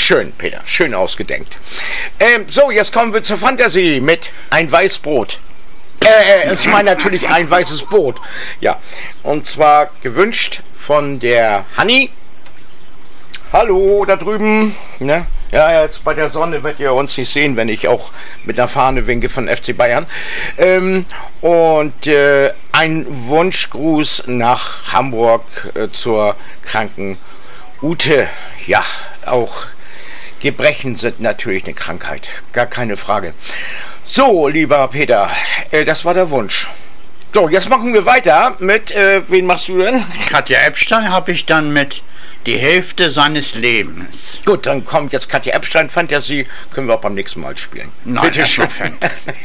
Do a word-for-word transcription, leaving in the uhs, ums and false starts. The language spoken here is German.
Schön, Peter, schön ausgedenkt. Ähm, so, jetzt kommen wir zur Fantasie mit ein Weißbrot. Äh, ich meine natürlich ein weißes Brot. Ja, und zwar gewünscht von der Hanni. Hallo, da drüben. Ne? Ja, jetzt bei der Sonne werdet ihr uns nicht sehen, wenn ich auch mit einer Fahne winke von F C Bayern. Ähm, und äh, ein Wunschgruß nach Hamburg äh, zur kranken Ute. Ja, auch Gebrechen sind natürlich eine Krankheit, gar keine Frage. So, lieber Peter, äh, das war der Wunsch. So, jetzt machen wir weiter mit, äh, wen machst du denn? Katja Epstein habe ich dann mit Die Hälfte seines Lebens. Gut, dann kommt jetzt Katja Epstein Fantasie, können wir auch beim nächsten Mal spielen. Nein, bitte schön. Fantasie.